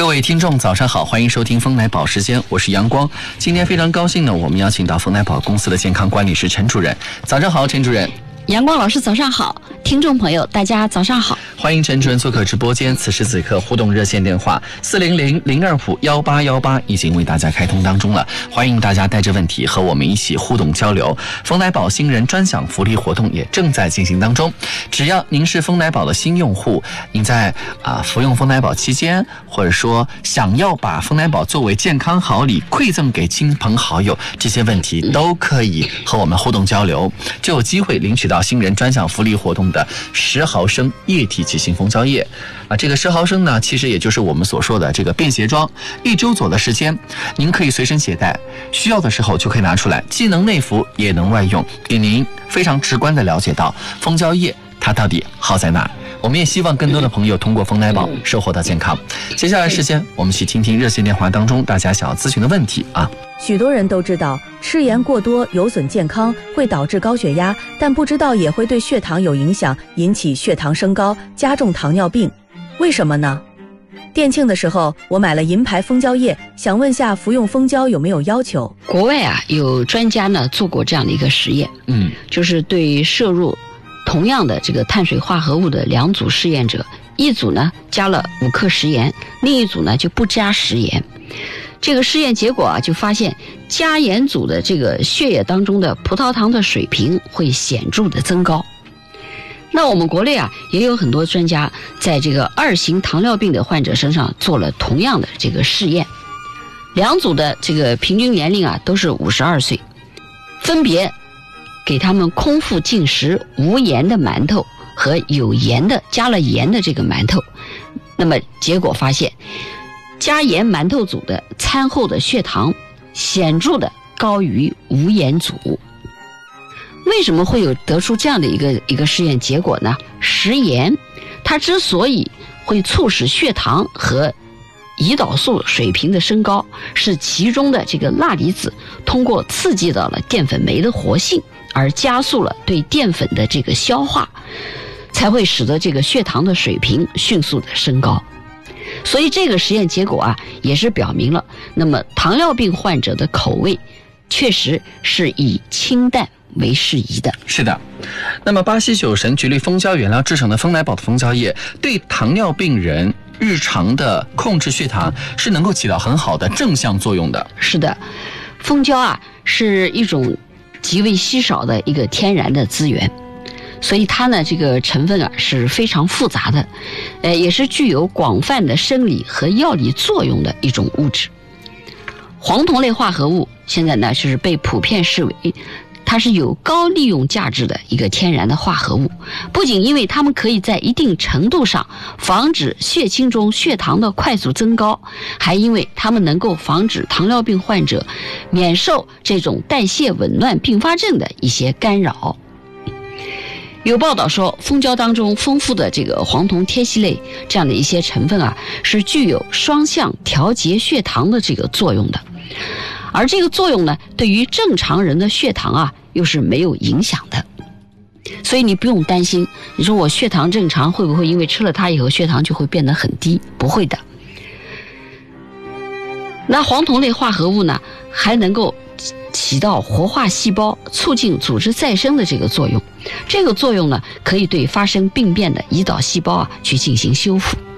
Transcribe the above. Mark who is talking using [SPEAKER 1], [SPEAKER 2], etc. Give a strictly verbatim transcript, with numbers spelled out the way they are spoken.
[SPEAKER 1] 各位听众早上好，欢迎收听丰来宝时间，我是阳光。今天非常高兴呢，我们邀请到丰来宝公司的健康管理师陈主任。早上好，陈主任。
[SPEAKER 2] 阳光老师早上好，听众朋友大家早上好，
[SPEAKER 1] 欢迎陈主任做客直播间。此时此刻互动热线电话四零零零二五幺八幺八已经为大家开通当中了，欢迎大家带着问题和我们一起互动交流。丰来宝新人专享福利活动也正在进行当中，只要您是丰来宝的新用户，您在啊服用丰来宝期间，或者说想要把丰来宝作为健康好礼馈赠给亲朋好友，这些问题都可以和我们互动交流，就有机会领取到新人专享福利活动的十毫升液体急性蜂胶液啊，这个十毫升呢，其实也就是我们所说的这个便携装，一周左右的时间，您可以随身携带，需要的时候就可以拿出来，既能内服也能外用，给您非常直观的了解到蜂胶液它到底好在哪。我们也希望更多的朋友通过丰来宝收获到健康。接下来时间，我们去听听热线电话当中大家想要咨询的问题啊。
[SPEAKER 3] 许多人都知道吃盐过多有损健康，会导致高血压，但不知道也会对血糖有影响，引起血糖升高，加重糖尿病。为什么呢？店庆的时候我买了银牌蜂胶液，想问下服用蜂胶有没有要求？
[SPEAKER 2] 国外啊有专家呢做过这样的一个实验，嗯，就是对摄入同样的这个碳水化合物的两组试验者，一组呢加了五克食盐，另一组呢就不加食盐。这个试验结果啊，就发现加盐组的这个血液当中的葡萄糖的水平会显著的增高。那我们国内啊也有很多专家在这个二型糖尿病的患者身上做了同样的这个试验，两组的这个平均年龄啊都是五十二岁，分别给他们空腹进食无盐的馒头和有盐的加了盐的这个馒头，那么结果发现加盐馒头组的餐后的血糖显著的高于无盐组。为什么会有得出这样的一个一个试验结果呢？食盐它之所以会促使血糖和胰岛素水平的升高，是其中的这个钠离子通过刺激到了淀粉酶的活性，而加速了对淀粉的这个消化，才会使得这个血糖的水平迅速的升高。所以这个实验结果啊，也是表明了，那么糖尿病患者的口味确实是以清淡为适宜的。
[SPEAKER 1] 是的，那么巴西酒神菊类蜂胶原料制成的丰来宝的蜂胶液，对糖尿病人日常的控制血糖是能够起到很好的正向作用的。
[SPEAKER 2] 是的，蜂胶啊是一种极为稀少的一个天然的资源，所以它呢这个成分啊是非常复杂的，呃也是具有广泛的生理和药理作用的一种物质。黄酮类化合物现在呢是被普遍视为它是有高利用价值的一个天然的化合物，不仅因为它们可以在一定程度上防止血清中血糖的快速增高，还因为它们能够防止糖尿病患者免受这种代谢紊乱并发症的一些干扰。有报道说，蜂胶当中丰富的这个黄酮萜烯类这样的一些成分啊，是具有双向调节血糖的这个作用的。而这个作用呢，对于正常人的血糖啊，又是没有影响的。所以你不用担心，你说我血糖正常，会不会因为吃了它以后血糖就会变得很低？不会的。那黄酮类化合物呢，还能够起到活化细胞、促进组织再生的这个作用。这个作用呢，可以对发生病变的胰岛细胞啊去进行修复。